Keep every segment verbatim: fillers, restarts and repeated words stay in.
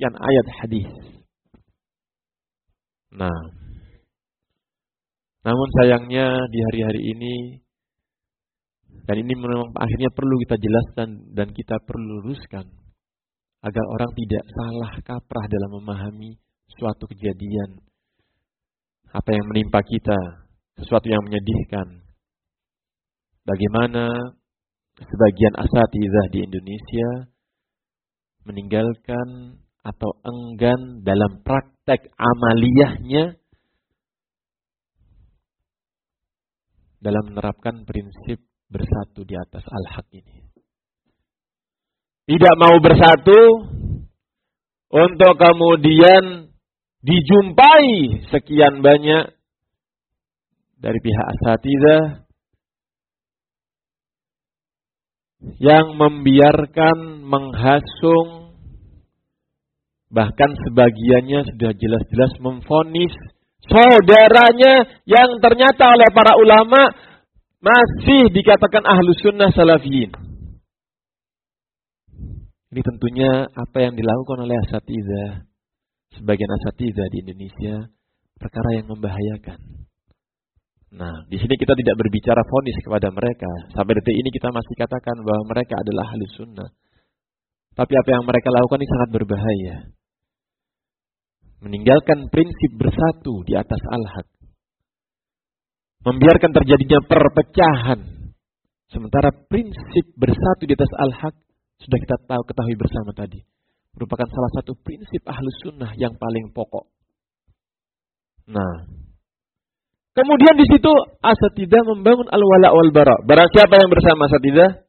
sekian ayat hadis. Nah, namun sayangnya di hari-hari ini, dan ini memang akhirnya perlu kita jelaskan dan kita perlu luruskan, agar orang tidak salah kaprah dalam memahami suatu kejadian, apa yang menimpa kita, sesuatu yang menyedihkan. Bagaimana sebagian asatidzah di Indonesia meninggalkan atau enggan dalam praktek amaliyahnya dalam menerapkan prinsip bersatu di atas al-haq ini. Tidak mau bersatu untuk kemudian dijumpai sekian banyak dari pihak asatidzah yang membiarkan, menghasung, bahkan sebagiannya sudah jelas-jelas memvonis saudaranya yang ternyata oleh para ulama masih dikatakan ahlus sunnah salafiyin. Ini tentunya apa yang dilakukan oleh asatidzah, sebagian asatidzah di Indonesia, perkara yang membahayakan. Nah, di sini kita tidak berbicara vonis kepada mereka. Sampai detik ini kita masih katakan bahwa mereka adalah ahlus sunnah. Tapi apa yang mereka lakukan ini sangat berbahaya. Meninggalkan prinsip bersatu di atas al-haq. Membiarkan terjadinya perpecahan. Sementara prinsip bersatu di atas al-haq sudah kita tahu ketahui bersama tadi, merupakan salah satu prinsip ahlus sunnah yang paling pokok. Nah, kemudian di situ asatidzah membangun al-wala wal bara. Barang siapa yang bersama asatidzah,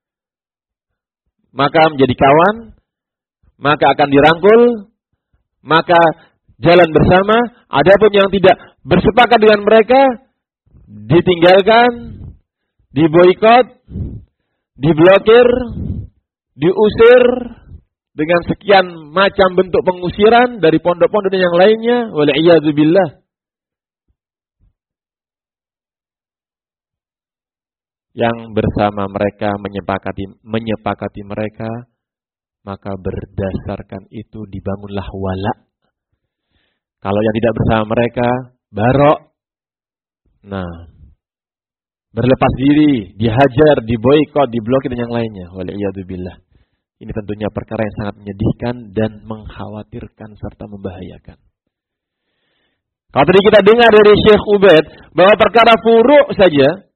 maka menjadi kawan, maka akan dirangkul, maka jalan bersama. Adapun yang tidak bersepakat dengan mereka, ditinggalkan, diboikot, diblokir, diusir dengan sekian macam bentuk pengusiran dari pondok-pondok yang lainnya. Wal'iyadzubillah. Yang bersama mereka menyepakati, menyepakati mereka, maka berdasarkan itu dibangunlah wala. Kalau yang tidak bersama mereka, barok. Nah, berlepas diri, dihajar, diboikot, diblokir dan yang lainnya. Wal'iyadzubillah. Ini tentunya perkara yang sangat menyedihkan dan mengkhawatirkan serta membahayakan. Kalau tadi kita dengar dari Syekh Ubaid bahwa perkara furu' saja,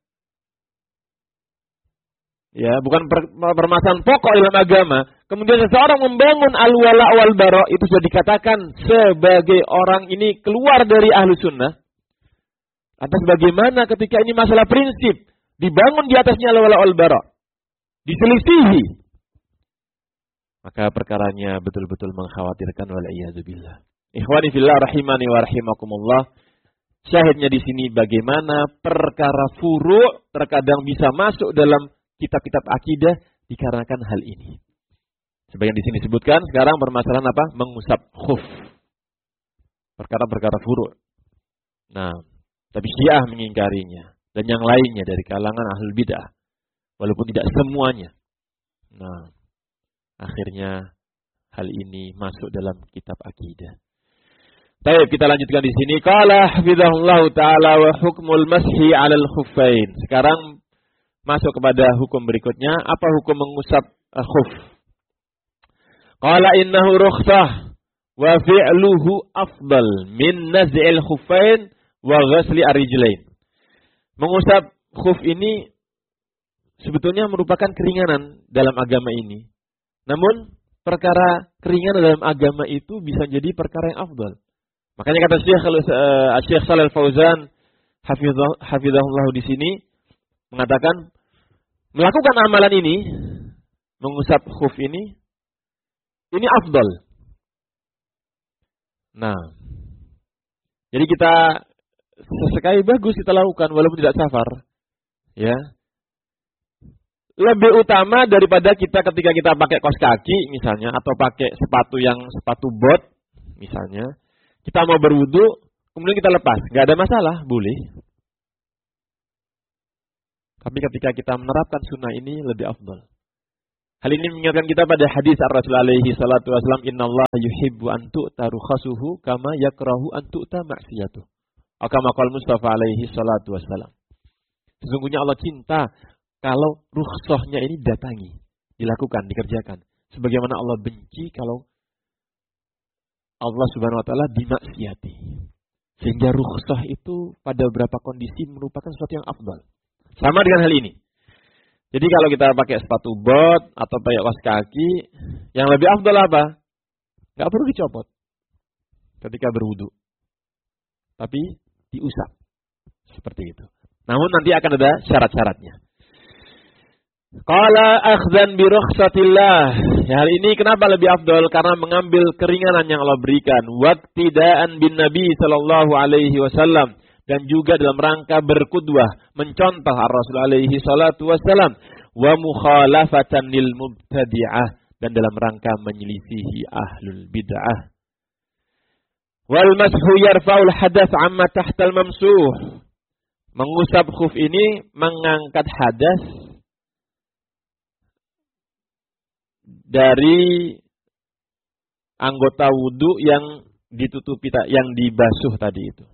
ya, bukan per, permasalahan pokok dalam agama, kemudian seseorang membangun al-wala wal bara, itu sudah dikatakan sebagai orang ini keluar dari ahlus sunnah. Atas bagaimana ketika ini masalah prinsip, dibangun di atasnya al-wala wal bara, diselisihi, maka perkaranya betul-betul mengkhawatirkan. Wal'iyadzubillah. Ikhwani fillah rahimani wa rahimakumullah. Syahidnya di sini bagaimana perkara furu' terkadang bisa masuk dalam kitab-kitab akidah dikarenakan hal ini. Sebagian di sini disebutkan sekarang permasalahan apa? Mengusap khuf. Perkara-perkara furu'. Nah, tapi Syiah mengingkarinya dan yang lainnya dari kalangan ahlul bid'ah, walaupun tidak semuanya. Nah, akhirnya hal ini masuk dalam kitab akidah. Baik, kita lanjutkan di sini. Qala hafizahullah taala wa hukmul mashi 'alal khuffain. Sekarang masuk kepada hukum berikutnya. Apa hukum mengusap uh, khuf? Qala innahu rukhsah wa fi'luhu afdal min naz'il khuffain wa ghasli ar-rijlain. Mengusap khuf ini sebetulnya merupakan keringanan dalam agama ini. Namun perkara keringanan dalam agama itu bisa jadi perkara yang afdal. Makanya kata Syekh uh, Syekh Shalal Fauzan hafizahullah di sini mengatakan melakukan amalan ini, mengusap khuf ini, ini afdal. Nah, jadi kita sesekali bagus kita lakukan walaupun tidak safar, ya. Lebih utama daripada kita ketika kita pakai kaos kaki misalnya atau pakai sepatu yang sepatu bot misalnya, kita mau berwudu kemudian kita lepas, nggak ada masalah, boleh. Tapi ketika kita menerapkan sunnah ini lebih afdal. Hal ini mengingatkan kita pada hadis Rasul alaihi salatu wasallam, innallaha yuhibbu an tu'ta rukhasuhu kama yakrahu an tu'ta ma'siyatuh. Kama qala Mustafa alaihi salatu wasallam. Sesungguhnya Allah cinta kalau rukhsahnya ini datangi, dilakukan, dikerjakan. Sebagaimana Allah benci kalau Allah Subhanahu wa taala dimaksiati. Sehingga rukhsah itu pada beberapa kondisi merupakan sesuatu yang afdal. Sama dengan hal ini. Jadi kalau kita pakai sepatu bot atau pakai kaos kaki, yang lebih afdal apa? Enggak perlu dicopot ketika berwudu. Tapi diusap. Seperti itu. Namun nanti akan ada syarat-syaratnya. Qala akhdhan bi rukhsatillah. Ya, hal ini kenapa lebih afdal? Karena mengambil keringanan yang Allah berikan. Waqtidaan bin Nabi sallallahu alaihi wasallam. Dan juga dalam rangka berkudwah, mencontoh Rasul alaihi salatu wasallam, wa mukhalafatan lil mubtadi'ah, dan dalam rangka menyelisihi ahlul bid'ah. Wal mashu yarfa'ul hadath amma tahtal mamsuh. Mengusap khuf ini mengangkat hadas dari anggota wudu yang ditutupi, yang dibasuh tadi itu.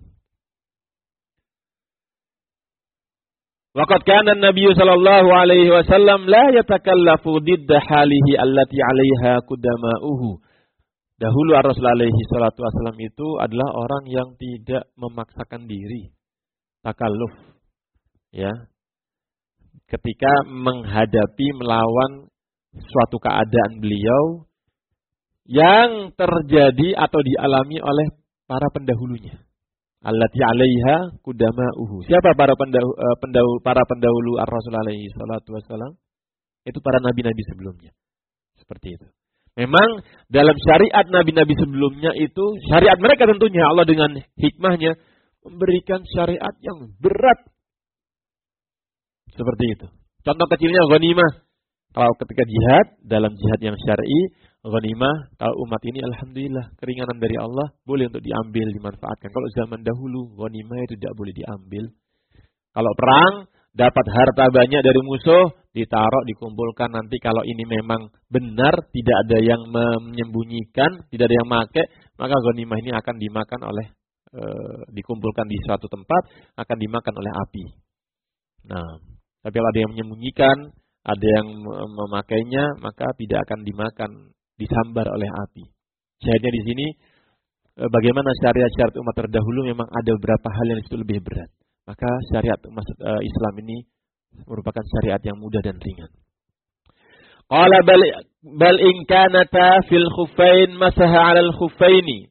Waqad kana an-nabiy sallallahu alaihi wasallam la yatakallafu didda halihi allati 'alaiha qudama'uhu. Dahulu Rasul alaihi salatu wasallam itu adalah orang yang tidak memaksakan diri, takalluf, ya. Ketika menghadapi melawan suatu keadaan beliau yang terjadi atau dialami oleh para pendahulunya. Allati 'alaiha qudama'uhu. Siapa para pendahulu, pendahulu para pendahulu Ar-Rasul alaihi salatu wasallam? Itu para nabi-nabi sebelumnya. Seperti itu. Memang dalam syariat nabi-nabi sebelumnya itu, syariat mereka tentunya Allah dengan hikmahnya memberikan syariat yang berat. Seperti itu. Contoh kecilnya ghanimah. Kalau ketika jihad, dalam jihad yang syar'i, ghanimah, kalau umat ini alhamdulillah keringanan dari Allah, boleh untuk diambil, dimanfaatkan. Kalau zaman dahulu ghanimah itu tidak boleh diambil. Kalau perang, dapat harta banyak dari musuh, ditaruh, dikumpulkan, nanti kalau ini memang benar, tidak ada yang menyembunyikan, tidak ada yang make, maka ghanimah ini akan dimakan oleh e, dikumpulkan di suatu tempat, akan dimakan oleh api. Nah, tapi kalau ada yang menyembunyikan, ada yang memakainya, maka tidak akan dimakan, disambar oleh api. Syahidnya di sini, bagaimana syariat-syariat umat terdahulu memang ada beberapa hal yang itu lebih berat. Maka syariat umat Islam ini merupakan syariat yang mudah dan ringan. Qala bal, bal in kanata fil khuffain masaha 'alal khuffaini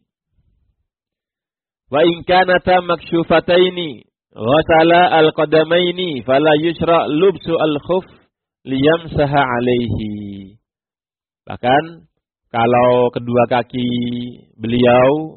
wa in kanata maksyufataini ghasala al-qadamaini fala yusra lubsu al-khuff liyamsaha 'alaihi. Bahkan kalau kedua kaki beliau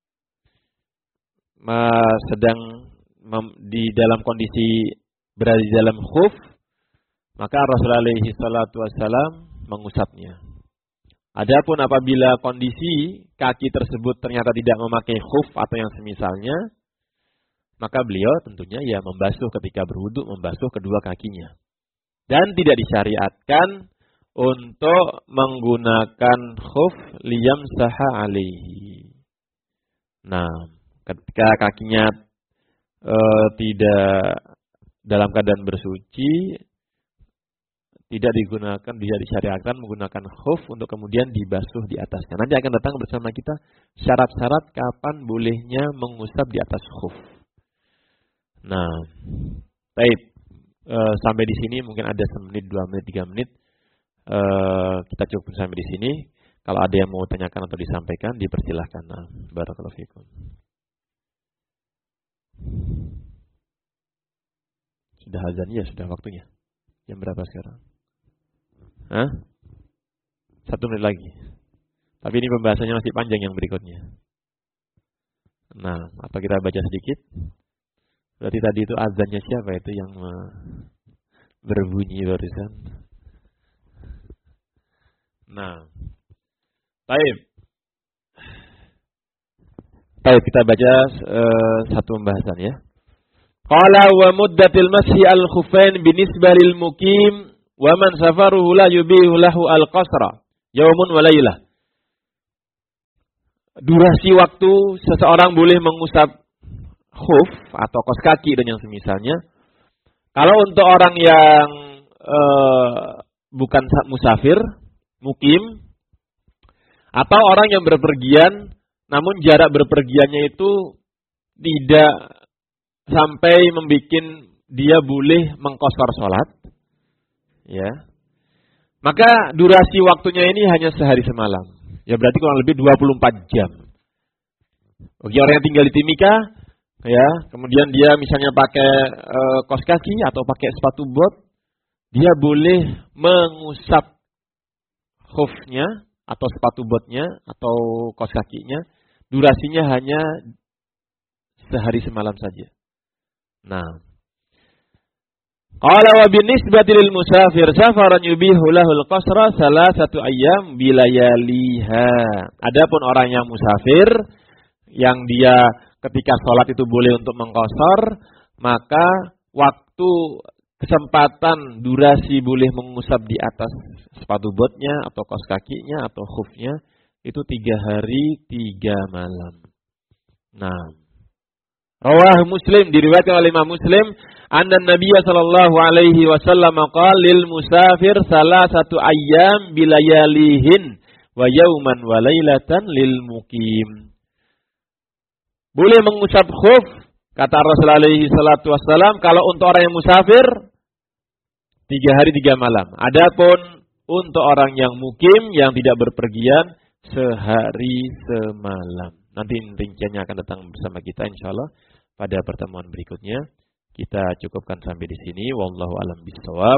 sedang di dalam kondisi berada di dalam khuf, maka Rasulullah alaihi salatu wassalam mengusapnya. Adapun apabila kondisi kaki tersebut ternyata tidak memakai khuf atau yang semisalnya, maka beliau tentunya ya membasuh ketika berwudu, membasuh kedua kakinya. Dan tidak disyariatkan untuk menggunakan khuf liyamsaha alaihi. Nah, ketika kakinya e, tidak dalam keadaan bersuci, tidak digunakan, tidak disyariatkan menggunakan khuf untuk kemudian dibasuh di atasnya. Nanti akan datang bersama kita syarat-syarat kapan bolehnya mengusap di atas khuf. Nah, baik. E, sampai di sini mungkin ada semenit, dua menit, tiga menit. E, kita cukup sampai di sini. Kalau ada yang mau tanyakan atau disampaikan, dipersilahkan. Nah, barakallahu fikum. Sudah azan ya, sudah waktunya. Jam berapa sekarang? Hah? Satu menit lagi. Tapi ini pembahasannya masih panjang yang berikutnya. Nah, apa kita baca sedikit? Berarti tadi itu azannya siapa itu yang berbunyi barusan? Nah, baik. Baik, kita baca uh, satu pembahasan ya. Qala wa muddatil mashi al-khuffain binisbah lil muqim wa man safaruhu la yubihu lahu al-qasra yaumun wa lailah. Durasi waktu seseorang boleh mengusap khuf atau kaos kaki dan yang semisalnya. Kalau untuk orang yang uh, bukan musafir, mukim, atau orang yang berpergian, namun jarak berpergiannya itu tidak sampai membuat dia boleh mengqashar sholat, ya, maka durasi waktunya ini hanya sehari semalam. Ya berarti kurang lebih dua puluh empat jam. Bagi orang yang tinggal di Timika, ya, kemudian dia misalnya pakai e, kaos kaki atau pakai sepatu bot, dia boleh mengusap khufnya atau sepatu botnya atau kaos kakinya, durasinya hanya sehari semalam saja. Nah, qala wa binisbati lil musafir safaran yubihu lahul qasra salasatu ayyam bilayaliha. Adapun orang yang musafir yang dia ketika sholat itu boleh untuk mengqashar, maka waktu kesempatan durasi boleh mengusap di atas sepatu botnya atau kaos kakinya atau khufnya itu tiga hari tiga malam. Nah, rawah Muslim, diriwayatkan oleh Imam Muslim, anna Nabi sallallahu alaihi wasallam qala lil musafir salasatu ayyam bilayalihin wa yauman wa lailatan lil muqim. Boleh mengusap khuf, kata Rasulullah alaihi salatu wasallam, kalau untuk orang yang musafir tiga hari tiga malam. Adapun untuk orang yang mukim yang tidak berpergian sehari semalam. Nanti rinciannya akan datang bersama kita insyaallah pada pertemuan berikutnya. Kita cukupkan sampai di sini. Wallahu a'lam bishawab.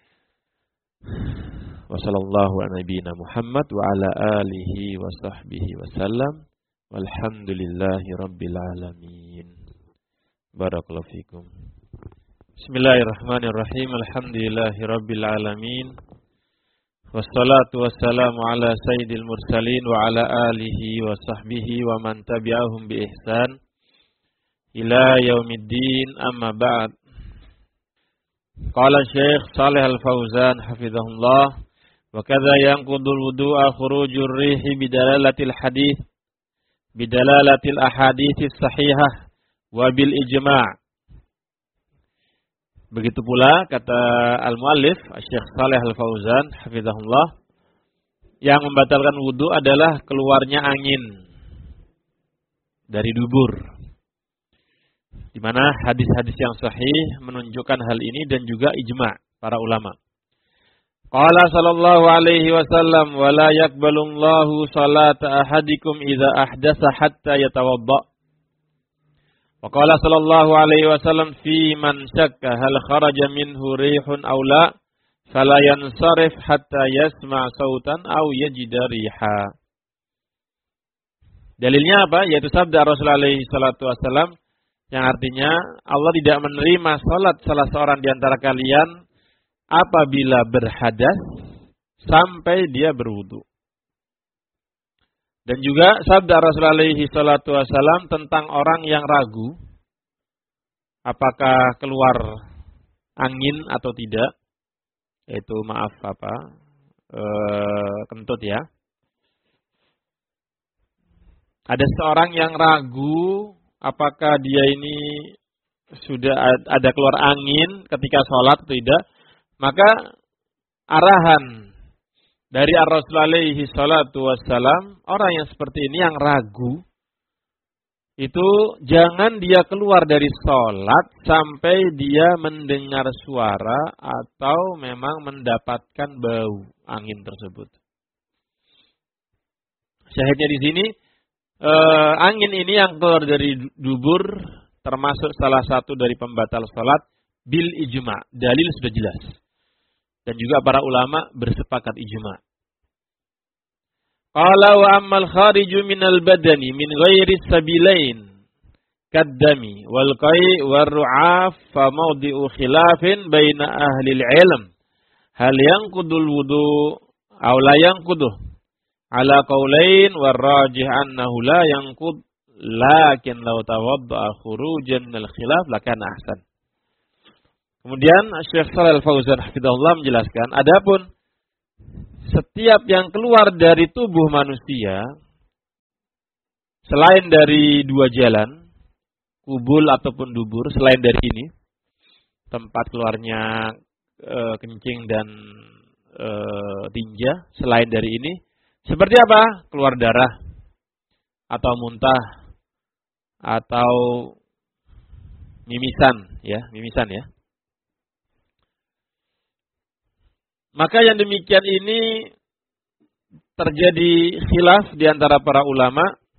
Wa sallallahu ala nabiyyina Muhammad wa ala alihi wa sahbihi wasallam. Walhamdulillahi rabbil alamin. Barakallahu fikum. Bismillahirrahmanirrahim. Alhamdulillahi rabbil alamin. Wassalatu wassalamu ala sayyidil mursalin wa ala alihi wa sahbihi wa man tabi'ahum bi ihsan ila yaumiddin, amma ba'd. Qala Syekh Shalih Al-Fauzan hafizahullah, wa kadza yanqudul wudu'a khurujur rihi bidalalatil hadits bidalalatil ahaditsis sahihah wa bil ijma'. Begitu pula kata al-muallif Syekh Shalih Al-Fauzan hafizahullah, yang membatalkan wudu adalah keluarnya angin dari dubur. Di mana hadis-hadis yang sahih menunjukkan hal ini dan juga ijma' para ulama. Qala sallallahu alaihi wasallam, wa la yaqbalullahu salata ahadikum idza ahdatsa hatta yatawadda. Wa qala sallallahu alaihi wasallam fi man syakka hal kharaja minhu rihun aw la fala yansarif hatta yasma' sautan aw yajida riha. Dalilnya apa? Yaitu sabda Rasulullah alaihi salatu wasallam yang artinya Allah tidak menerima salat salah seorang di antara kalian apabila berhadas sampai dia berwudu. Dan juga sabda Rasulullah alaihi salatu wasallam tentang orang yang ragu apakah keluar angin atau tidak, yaitu maaf apa e, kentut ya. Ada seorang yang ragu apakah dia ini sudah ada keluar angin ketika sholat atau tidak, maka arahan dari Rasulullah alaihi salatu wassalam, orang yang seperti ini yang ragu, itu jangan dia keluar dari sholat sampai dia mendengar suara atau memang mendapatkan bau angin tersebut. Syahidnya di sini, Uh, angin ini yang keluar dari dubur termasuk salah satu dari pembatal salat bil ijma'. Dalil sudah jelas. Dan juga para ulama bersepakat ijma'. Qala wa ammal khariju minal badani min ghairi sabilain kaddami wal qai' war ru'af fa mawdi'u khilafin baina ahli al-ilm hal yanqudul wudu aw la yanquduh ala qaulain warrajih annahu la yanqud lakin law tawadda'a khurujan minal khilaf lakana ahsan. Kemudian Syekh Shalal Fauzan hafizahullah menjelaskan, adapun setiap yang keluar dari tubuh manusia selain dari dua jalan, kubul ataupun dubur, selain dari ini, tempat keluarnya e, kencing dan e, tinja, selain dari ini, seperti apa? Keluar darah, atau muntah, atau mimisan, ya, mimisan ya. Maka yang demikian ini terjadi khilaf di antara para ulama,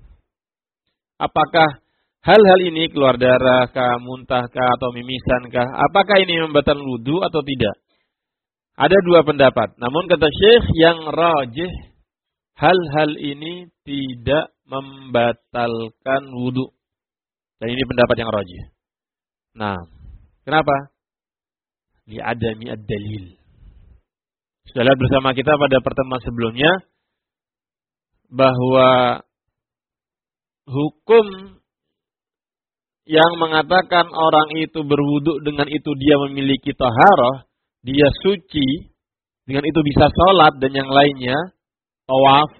apakah hal-hal ini keluar darah kah, muntah kah, atau mimisan kah, apakah ini membatalkan wudu atau tidak? Ada dua pendapat. Namun kata Syekh yang rajih, hal-hal ini tidak membatalkan wudu. Dan ini pendapat yang rajih. Nah, kenapa? Li'adami ad-dalil. Sudah lihat bersama kita pada pertemuan sebelumnya bahwa hukum yang mengatakan orang itu berwudu dengan itu dia memiliki taharah, dia suci, dengan itu bisa sholat dan yang lainnya, tawaf.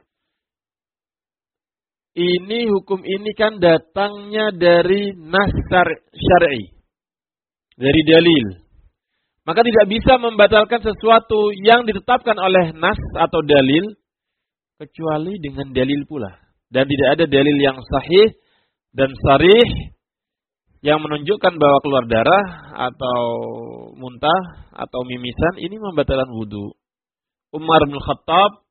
Ini hukum ini kan datangnya dari nas syar'i, dari dalil. Maka tidak bisa membatalkan sesuatu yang ditetapkan oleh nas atau dalil kecuali dengan dalil pula. Dan tidak ada dalil yang sahih dan sharih yang menunjukkan bahwa keluar darah atau muntah atau mimisan ini membatalkan wudu. Umar bin Khattab,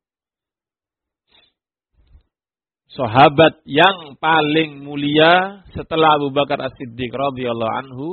sahabat yang paling mulia setelah Abu Bakar As-Siddiq radhiyallahu anhu,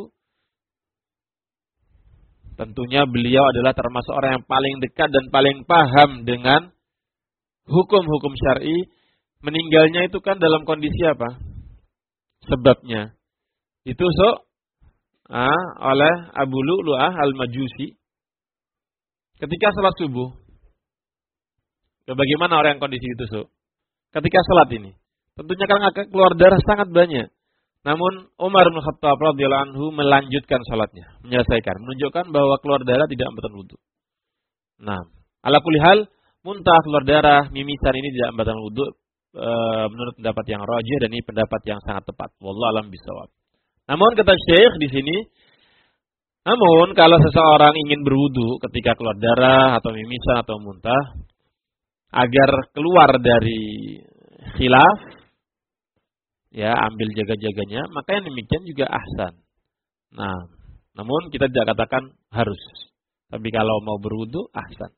tentunya beliau adalah termasuk orang yang paling dekat dan paling paham dengan hukum-hukum syar'i. Meninggalnya itu kan dalam kondisi apa? Sebabnya ditusuk ah, oleh Abu Lu'lu'ah al-Majusi ketika salat subuh. Bagaimana orang yang kondisi ditusuk? Ketika salat ini. Tentunya kan akan keluar darah sangat banyak. Namun Umar bin Khattab radhiyallahu anhu melanjutkan salatnya, menyelesaikan, menunjukkan bahwa keluar darah tidak membatalkan wudu. Nah, ala kulli hal, muntah, keluar darah, mimisan ini tidak membatalkan wudu e, menurut pendapat yang rajih dan ini pendapat yang sangat tepat. Wallahu a'lam bishawab. Namun kata Syekh di sini, namun kalau seseorang ingin berwudu ketika keluar darah atau mimisan atau muntah agar keluar dari khilaf, ya, ambil jaga-jaganya, maka yang demikian juga ahsan. Nah, namun kita tidak katakan harus. Tapi kalau mau berwudu, ahsan.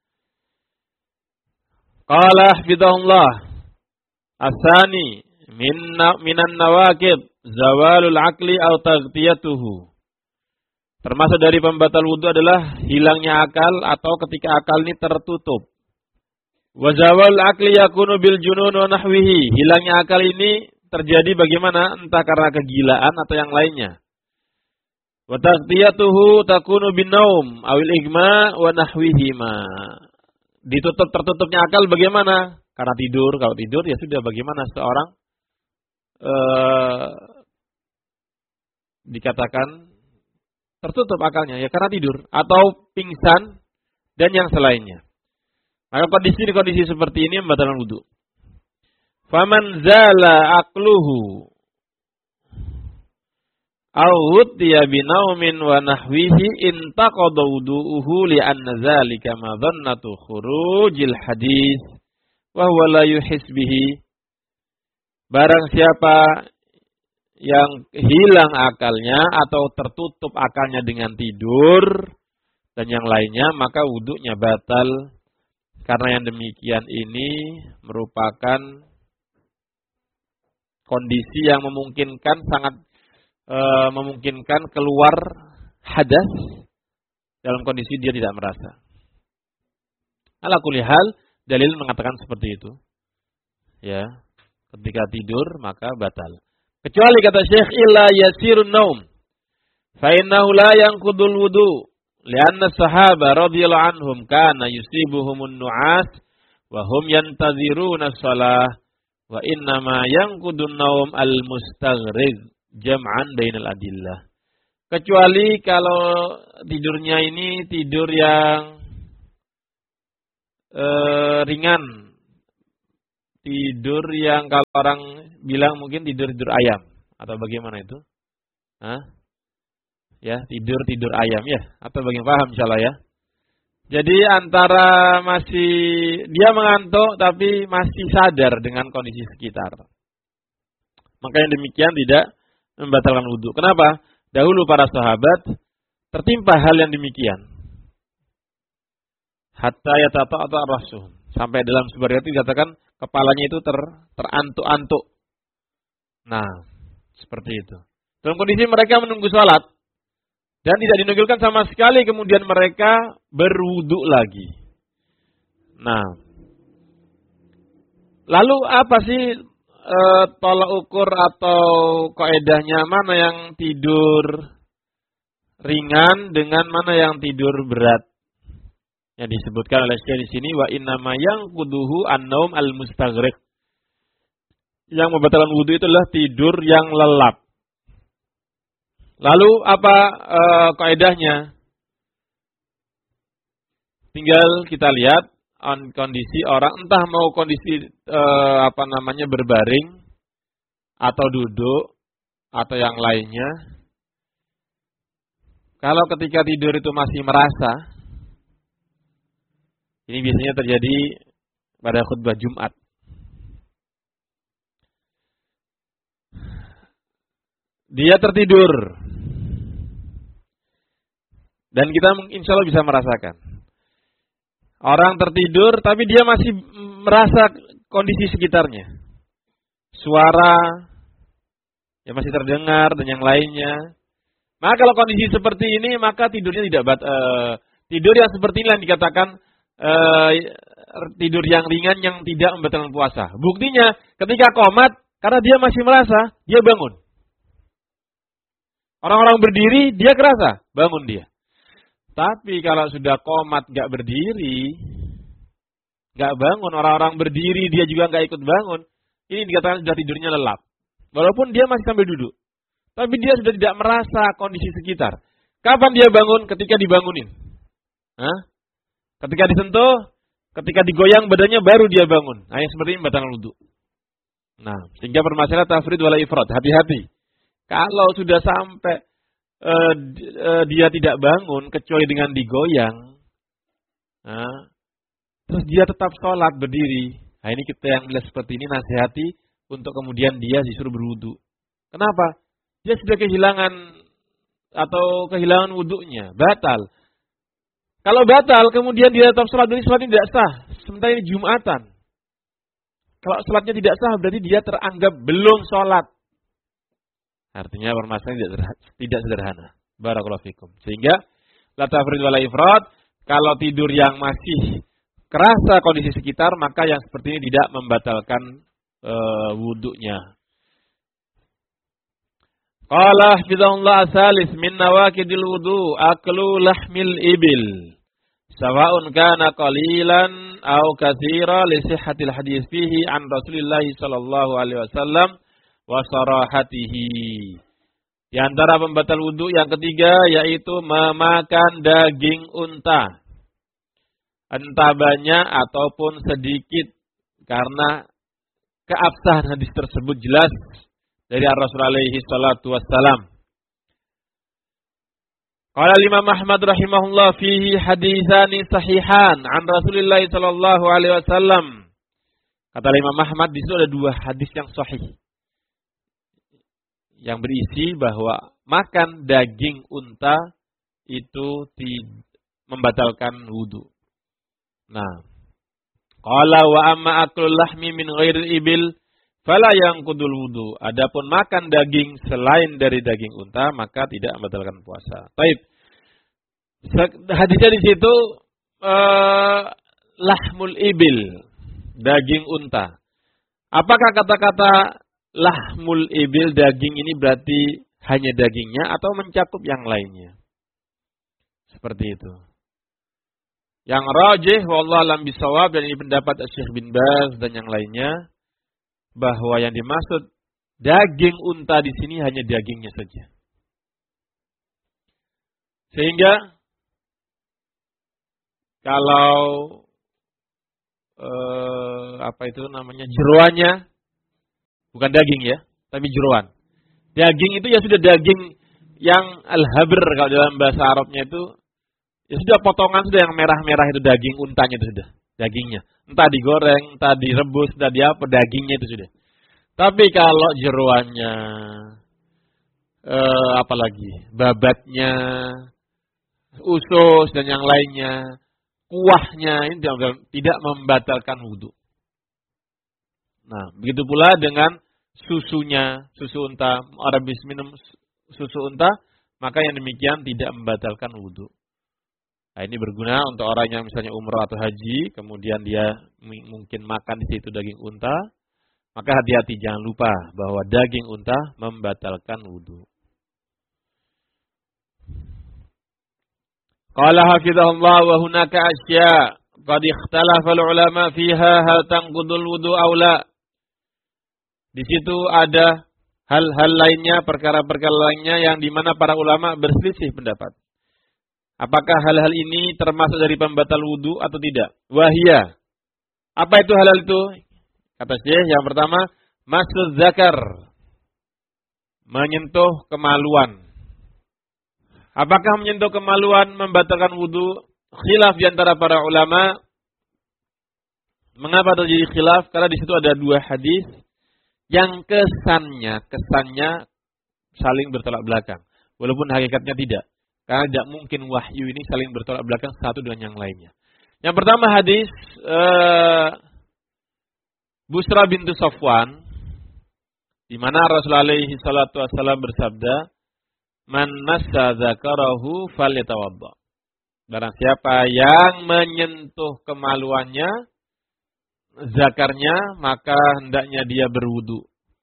Qala hafidhahullah, asani minna minan nawaqid zawalul aqli aw taghtiyatuhu. Termasuk dari pembatal wudu adalah hilangnya akal atau ketika akal ini tertutup. Wa zawalul aqli yakunu bil junun wa nahwihi. Hilangnya akal ini terjadi bagaimana? Entah karena kegilaan atau yang lainnya. Wa taghtiyatuhu takunu bin naum awil igma wa nahwihima. Ditutup tertutupnya akal bagaimana? Karena tidur. Kalau tidur ya sudah, bagaimana seorang ee, dikatakan tertutup akalnya? Ya karena tidur atau pingsan dan yang selainnya. Maka kondisi-kondisi seperti ini membatalkan wudu. Faman zala aqluhu aw utiya binaumin wa nahwihi intaqada wudu'uhu li anna zalika madhannatu khurujil hadis wa huwa la yuhis bihi. Barang siapa yang hilang akalnya atau tertutup akalnya dengan tidur dan yang lainnya, maka wudunya batal. Karena yang demikian ini merupakan kondisi yang memungkinkan sangat e, memungkinkan keluar hadas dalam kondisi dia tidak merasa. Ala kulli hal, dalil mengatakan seperti itu. Ya, ketika tidur maka batal. Kecuali kata Syekh illa yasirun naum. Fa innahu la yanqudul wudu. Lianna sahaba radhiyallahu anhum kana yusibuhumun nu'as wa hum yantaziruna shalah. Wa innama yanqudun naum al-mustaghriz jam'an bainal adillah. Kecuali kalau tidurnya ini tidur yang e, ringan. Tidur yang kalau orang bilang mungkin tidur-tidur ayam. Atau bagaimana itu? Hah? Ya, tidur-tidur ayam ya. Atau bagaimana, paham insyaallah ya. Jadi antara masih dia mengantuk tapi masih sadar dengan kondisi sekitar. Maka yang demikian tidak membatalkan wudu. Kenapa? Dahulu para sahabat tertimpa hal yang demikian. Hatta yatata'ata ar-rasuh. Sampai dalam sebuah riwayat dikatakan kepalanya itu ter, terantuk-antuk. Nah, seperti itu. Dalam kondisi mereka menunggu sholat. Dan tidak dinukilkan sama sekali, kemudian mereka berwudu lagi. Nah, lalu apa sih e, tolak ukur atau kaedahnya, mana yang tidur ringan dengan mana yang tidur berat? Yang disebutkan oleh Syekh di sini, wa innama yanquduhu an-naum al-mustaghriq. Yang membatalkan wudu itu adalah tidur yang lelap. Lalu apa e, kaedahnya? Tinggal kita lihat on kondisi orang, entah mau kondisi e, apa namanya berbaring atau duduk atau yang lainnya. Kalau ketika tidur itu masih merasa, ini biasanya terjadi pada khutbah Jumat. Dia tertidur. Dan kita insya Allah bisa merasakan. Orang tertidur tapi dia masih merasa kondisi sekitarnya. Suara yang masih terdengar dan yang lainnya. Maka kalau kondisi seperti ini, maka tidurnya tidak bat, uh, tidur yang seperti ini yang dikatakan uh, tidur yang ringan yang tidak membatalkan puasa. Buktinya ketika qomat, karena dia masih merasa, dia bangun. Orang-orang berdiri, dia kerasa, bangun dia. Tapi kalau sudah qomat gak berdiri, gak bangun, orang-orang berdiri, dia juga gak ikut bangun, ini dikatakan sudah tidurnya lelap. Walaupun dia masih sambil duduk. Tapi dia sudah tidak merasa kondisi sekitar. Kapan dia bangun? Ketika dibangunin. Hah? Ketika disentuh, ketika digoyang badannya baru dia bangun. Nah, yang seperti ini batal wudu. Nah, sehingga permasalahan tafrid wala ifrad. Hati-hati. Kalau sudah sampai uh, uh, dia tidak bangun kecuali dengan digoyang, nah, terus dia tetap sholat berdiri. Nah, ini kita yang melihat seperti ini nasihati untuk kemudian dia disuruh berwudu. Kenapa? Dia sudah kehilangan atau kehilangan wudunya, batal. Kalau batal kemudian dia tetap sholat, berarti sholatnya tidak sah. Sementara ini Jumatan. Kalau sholatnya tidak sah berarti dia teranggap belum sholat. Artinya permasalahan tidak sederhana. Barakallahu fikum. Sehingga la tafrid wala ifrad, kalau tidur yang masih kerasa kondisi sekitar, maka yang seperti ini tidak membatalkan e, wudunya. Qala hafizahullah asalis min nawaqidil wudu aklu lahmil ibil. Sawa'un kana qalilan aw katsira li sihhatil hadis fihi an Rasulillah sallallahu alaihi wasallam wa sarahatihi. Di antara pembatal wudu yang ketiga yaitu memakan daging unta. Entah banyak ataupun sedikit, karena keabsahan hadis tersebut jelas dari Rasul alaihi salatu wassalam. Qala Imam Ahmad rahimahullah fihi haditsani sahihan an Rasulillah sallallahu alaihi wasallam. Kata Imam Ahmad di situ ada dua hadis yang sahih, yang berisi bahwa makan daging unta itu membatalkan wudu. Nah, qala wa amma aklul lahmi min ghairil ibil fala yanqudul wudu. Adapun makan daging selain dari daging unta maka tidak membatalkan puasa. Baik. Hadisnya di situ eh, lahmul ibil, daging unta. Apakah kata-kata lahmul ibil, daging ini berarti hanya dagingnya atau mencakup yang lainnya? Seperti itu. Yang rajih wallahu alam bisawab, dan ini pendapat Syekh bin Baz dan yang lainnya, bahwa yang dimaksud daging unta di sini hanya dagingnya saja. Sehingga kalau eh, apa itu namanya jeroannya bukan daging ya, tapi jeroan. Daging itu ya sudah daging yang al-habr kalau dalam bahasa Arabnya itu ya sudah potongan sudah yang merah-merah itu daging untanya itu sudah dagingnya. Entah digoreng, entah direbus, entah di apa dagingnya itu sudah. Tapi kalau jeroannya eh, apalagi babatnya, usus dan yang lainnya, kuahnya ini tidak membatalkan wudu. Nah, begitu pula dengan susunya, susu unta, orang habis minum susu unta, maka yang demikian tidak membatalkan wudu. Nah, ini berguna untuk orang yang misalnya umrah atau haji, kemudian dia mungkin makan di situ daging unta, maka hati-hati jangan lupa bahwa daging unta membatalkan wudu. Qala hafizahullah wa hunaka asya' qad ikhtalafa al-ulama fiha hal tanqudul wudu aw la. Di situ ada hal-hal lainnya, perkara-perkara lainnya yang di mana para ulama berselisih pendapat. Apakah hal-hal ini termasuk dari pembatal wudu atau tidak? Wahia. Apa itu hal-hal itu? Kata Syekh yang pertama, masud zakar. Menyentuh kemaluan. Apakah menyentuh kemaluan membatalkan wudu? Khilaf di antara para ulama. Mengapa terjadi khilaf? Karena di situ ada dua hadis yang kesannya, kesannya saling bertolak belakang. Walaupun hakikatnya tidak. Karena tidak mungkin wahyu ini saling bertolak belakang satu dengan yang lainnya. Yang pertama hadis uh, Busra bintu Safwan, di mana Rasulullah alaihi salatu wasallam bersabda, "Man massa dzakarahu falyatawadda." Barang siapa yang menyentuh kemaluannya, zakarnya, maka hendaknya dia berwudu.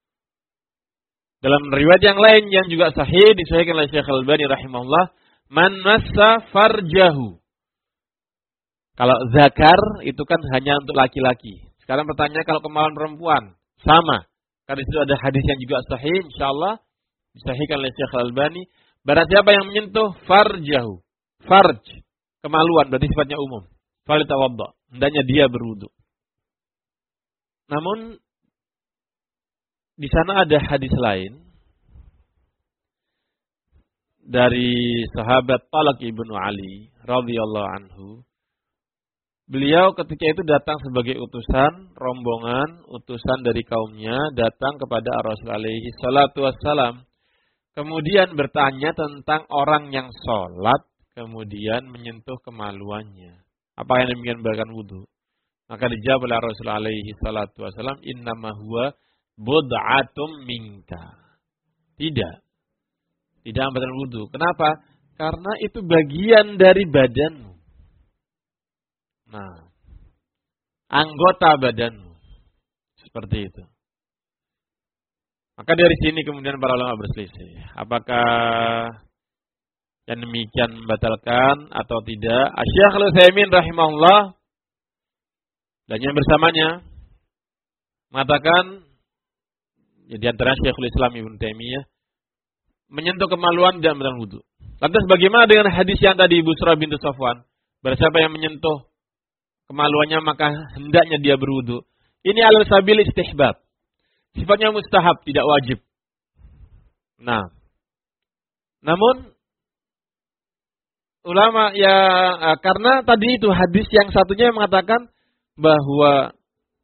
Dalam riwayat yang lain yang juga sahih disahihkan oleh Syekh Al-Albani rahimahullah, man massa farjahu. Kalau zakar itu kan hanya untuk laki-laki. Sekarang pertanyaan kalau kemaluan perempuan, sama. Karena itu ada hadis yang juga sahih, insyaallah disahihkan oleh Syekh Al-Albani. Barang siapa yang menyentuh farjahu, farj, kemaluan berarti sifatnya umum. Falitawadda, hendaknya dia berwudu. Namun di sana ada hadis lain dari sahabat Talaq ibnu Ali radhiyallahu anhu. Beliau ketika itu datang sebagai utusan rombongan, utusan dari kaumnya datang kepada Rasulullah alaihi salatu wassalam. Kemudian bertanya tentang orang yang sholat kemudian menyentuh kemaluannya. Apa yang demikian membatalkan wudu? Maka dijawab oleh Rasulullah alaihi salatu wassalam, innama huwa bud'atum minka. Tidak. Tidak membatalkan wudu. Kenapa? Karena itu bagian dari badanmu. Nah, anggota badanmu. Seperti itu. Maka dari sini kemudian para ulama berselisih. Apakah yang demikian membatalkan atau tidak? Asy-Syaikh Al-Utsaimin rahimahullah dan yang bersamanya mengatakan, ya di antara Syekhul Islam Ibnu Taimiyah, menyentuh kemaluan dan membatalkan wudu. Lantas bagaimana dengan hadis yang tadi Busra bintu Safwan? Barang siapa yang menyentuh kemaluannya maka hendaknya dia berwudu. Ini alal sabil istihbab. Sifatnya mustahab, tidak wajib. Nah, namun ulama ya karena tadi itu hadis yang satunya yang mengatakan bahwa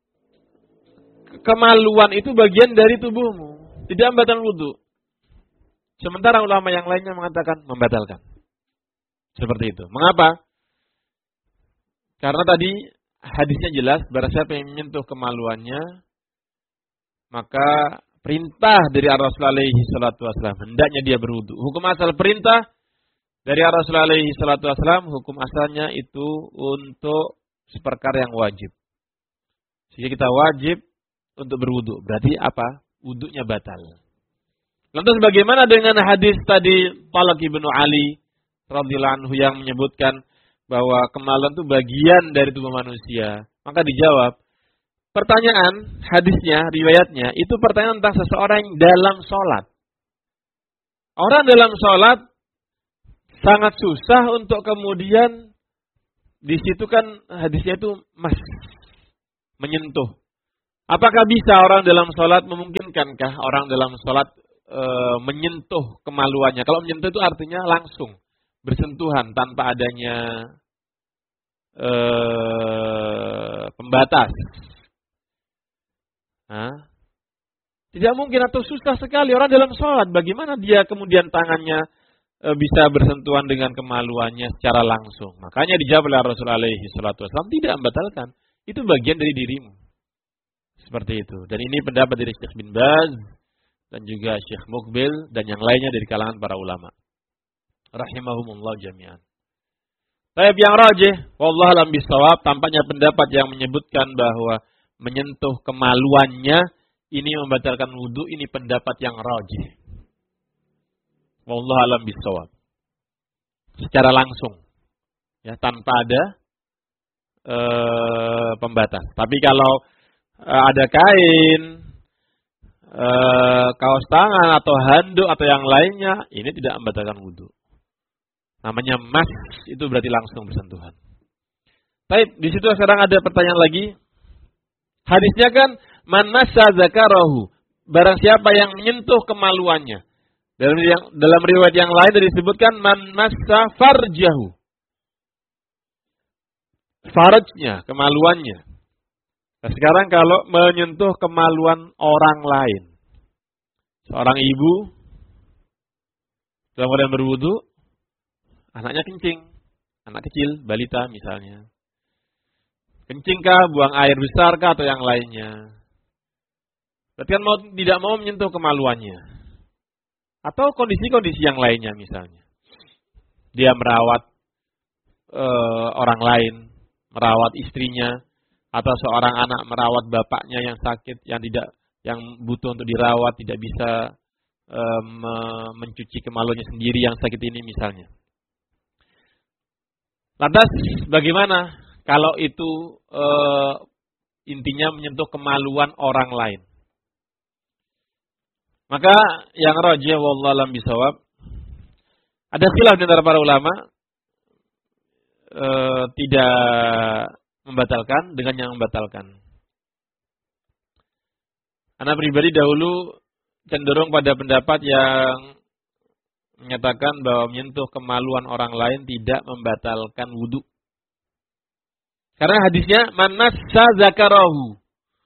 kemaluan itu bagian dari tubuhmu, tidak membatalkan wudu. Sementara ulama yang lainnya mengatakan membatalkan. Seperti itu. Mengapa? Karena tadi hadisnya jelas, barang siapa yang menyentuh kemaluannya, maka perintah dari Rasulullah alaihi salatu wasallam, hendaknya dia berwudu. Hukum asal perintah dari Rasulullah alaihi salatu wasallam, hukum asalnya itu untuk seperkara yang wajib. Sehingga kita wajib untuk berwudu. Berarti apa? Wudunya batal. Lantas bagaimana dengan hadis tadi Talaq ibnu Ali radhiyallahu anhu yang menyebutkan bahwa kemaluan itu bagian dari tubuh manusia? Maka dijawab, pertanyaan hadisnya, riwayatnya, itu pertanyaan tentang seseorang dalam sholat. Orang dalam sholat sangat susah untuk kemudian di situ kan hadisnya itu mas, menyentuh. Apakah bisa orang dalam sholat, memungkinkankah orang dalam sholat e, menyentuh kemaluannya? Kalau menyentuh itu artinya langsung bersentuhan tanpa adanya e, pembatas. Hah? Tidak mungkin atau susah sekali orang dalam sholat. Bagaimana dia kemudian tangannya bisa bersentuhan dengan kemaluannya secara langsung. Makanya dijawab oleh Rasulullah alaihi salatu wasallam, tidak membatalkan. Itu bagian dari dirimu. Seperti itu. Dan ini pendapat dari Syekh bin Baz dan juga Syekh Muqbil dan yang lainnya dari kalangan para ulama. Rahimahumullah jami'an. Tapi yang rajih, wallahu a'lam bishawab, tampaknya pendapat yang menyebutkan bahwa menyentuh kemaluannya ini membatalkan wudu, ini pendapat yang rajih. Wallahu a'lam bishawab. Secara langsung, ya, tanpa ada e, pembatas. Tapi kalau e, ada kain, e, kaos tangan atau handuk atau yang lainnya, ini tidak membatalkan wudu. Namanya mas, itu berarti langsung bersentuhan. Tapi di situ sekarang ada pertanyaan lagi. Hadisnya kan man massa zakarahu, barang siapa yang menyentuh kemaluannya. Dalam, yang, dalam riwayat yang lain disebutkan man massa farjahu. Farajnya, kemaluannya. Nah, sekarang kalau menyentuh kemaluan orang lain. Seorang ibu dalam keadaan berwudu, anaknya kencing, anak kecil, balita misalnya. Kencingkah, buang air besarkah atau yang lainnya. Berarti kan mau, tidak mau menyentuh kemaluannya. Atau kondisi-kondisi yang lainnya misalnya. Dia merawat e, orang lain, merawat istrinya, atau seorang anak merawat bapaknya yang sakit, yang tidak, yang butuh untuk dirawat, tidak bisa e, me, mencuci kemaluannya sendiri yang sakit ini misalnya. Lantas bagaimana kalau itu e, intinya menyentuh kemaluan orang lain? Maka yang rajih wallahu a'lam bishawab, ada khilaf di antara para ulama, e, tidak membatalkan dengan yang membatalkan. Anak pribadi dahulu cenderung pada pendapat yang menyatakan bahwa menyentuh kemaluan orang lain tidak membatalkan wudu. Karena hadisnya man massa zakarahu.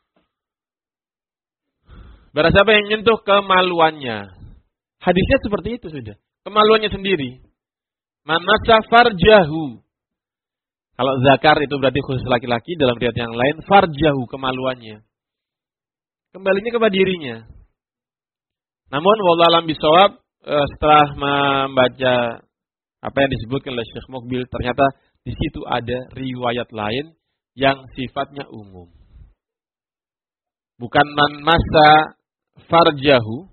Barang siapa yang menyentuh kemaluannya. Hadisnya seperti itu sudah. Kemaluannya sendiri. Man massa farjahu. Kalau zakar itu berarti khusus laki-laki, dalam riwayat yang lain farjahu, kemaluannya. Kembalinya kepada dirinya. Namun wallahu a'lam bishawab, setelah membaca apa yang disebutkan oleh Syekh Muqbil, ternyata di situ ada riwayat lain yang sifatnya umum. Bukan man massa farjahu,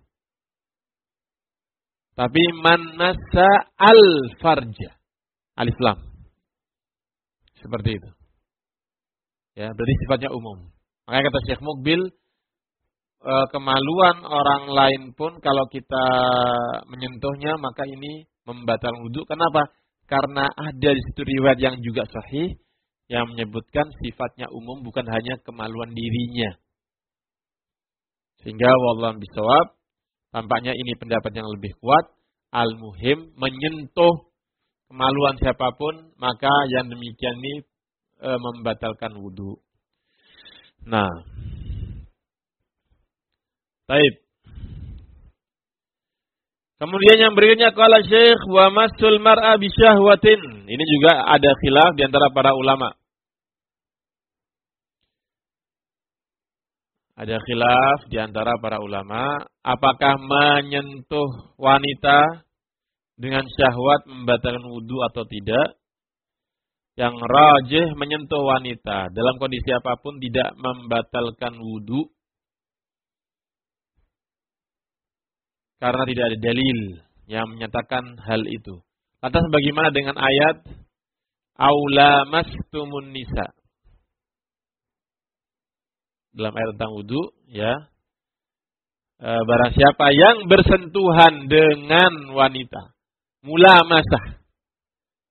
tapi man massa al farja, alif lam. Seperti itu. Ya, berarti sifatnya umum. Makanya kata Syekh Muqbil, e, kemaluan orang lain pun kalau kita menyentuhnya maka ini membatalkan wudu. Kenapa? Karena ada di situ riwayat yang juga sahih yang menyebutkan sifatnya umum, bukan hanya kemaluan dirinya. Sehingga wallahu bishawab, tampaknya ini pendapat yang lebih kuat. Al-muhim, menyentuh kemaluan siapapun, maka yang demikian ini e, membatalkan wudu. Nah, baik. Kemudian yang berikutnya qala Syekh wa massul mar'a bi syahwatin. Ini juga ada khilaf di antara para ulama. Ada khilaf di antara para ulama, apakah menyentuh wanita dengan syahwat membatalkan wudu atau tidak? Yang rajih, menyentuh wanita dalam kondisi apapun tidak membatalkan wudu, karena tidak ada dalil yang menyatakan hal itu. Lantas bagaimana dengan ayat aula mastumun nisa? Dalam ayat tentang wudu, ya, e, barang siapa yang bersentuhan dengan wanita, mula masah,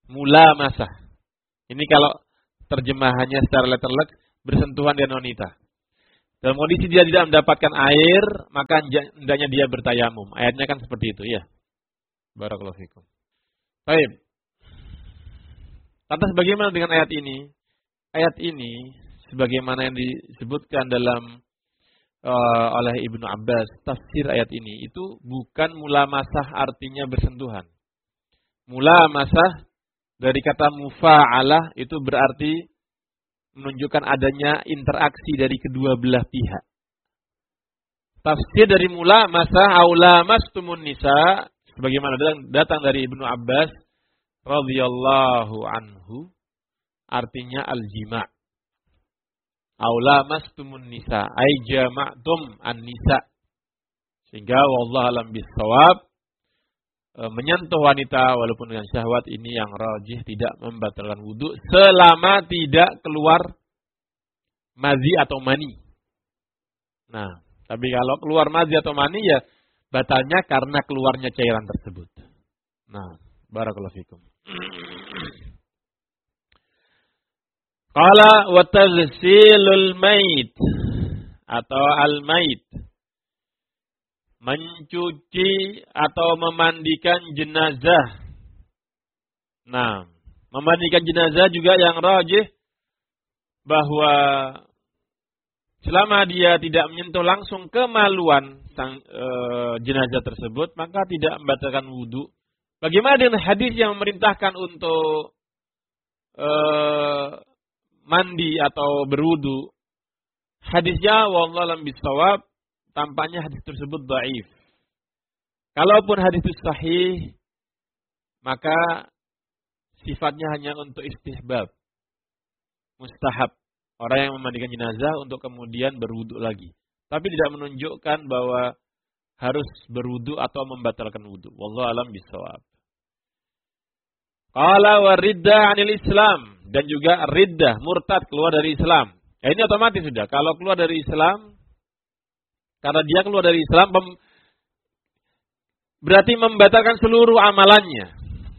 Mulamasah. Ini kalau terjemahannya secara letterlek, bersentuhan dengan wanita. Dalam kondisi dia tidak mendapatkan air, maka hendaknya dia bertayamum. Ayatnya kan seperti itu, ya. Barakallahu fikum. Baik. Lantas bagaimana dengan ayat ini? Ayat ini, sebagaimana yang disebutkan dalam uh, oleh Ibnu Abbas, tafsir ayat ini, itu bukan mulamasah artinya bersentuhan. Mulamasah dari kata mufa'alah itu berarti menunjukkan adanya interaksi dari kedua belah pihak. Tafsir dari mulamasah aulamastumun nisa, sebagaimana datang dari Ibnu Abbas radhiyallahu anhu, artinya al-jima'. Aulamastumun nisa, ay jama'tum an-nisa. Sehingga wallahu alam bis-shawab, menyentuh wanita walaupun dengan syahwat ini yang rajih tidak membatalkan wudu selama tidak keluar mazi atau mani. Nah, tapi kalau keluar mazi atau mani ya batalnya karena keluarnya cairan tersebut. Nah, barakallahu fikum. Qala wa taghsilul mait atau al-mait, mencuci atau memandikan jenazah. Nah, memandikan jenazah juga yang rajih bahwa selama dia tidak menyentuh langsung kemaluan sang e, jenazah tersebut, maka tidak membatalkan wudu. Bagaimana dengan hadis yang memerintahkan untuk e, mandi atau berwudu? Hadisnya wallahu a'lam bishawab, tampaknya hadis tersebut dhaif. Kalaupun hadis itu sahih, maka sifatnya hanya untuk istihbab, mustahab. Orang yang memandikan jenazah untuk kemudian berwudu lagi. Tapi tidak menunjukkan bahwa harus berwudu atau membatalkan wudu. Wallahu a'lam bishawab. Qala wa ridda 'anil Islam, dan juga riddah, murtad, keluar dari Islam. Ya, ini otomatis sudah. Kalau keluar dari Islam, karena dia keluar dari Islam, berarti membatalkan seluruh amalannya.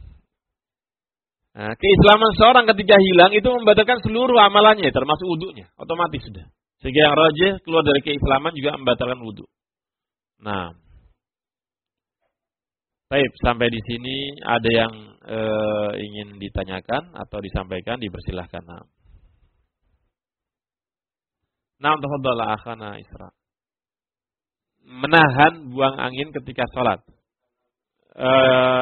Nah, keislaman seorang ketika hilang itu membatalkan seluruh amalannya, termasuk wudunya, otomatis sudah. Sehingga yang rajih, keluar dari keislaman juga membatalkan wudu. Nah, baik, sampai di sini ada yang e, ingin ditanyakan atau disampaikan, dipersilahkan. Nah, nah, tafadhal akhana Isra. Menahan buang angin ketika sholat. E,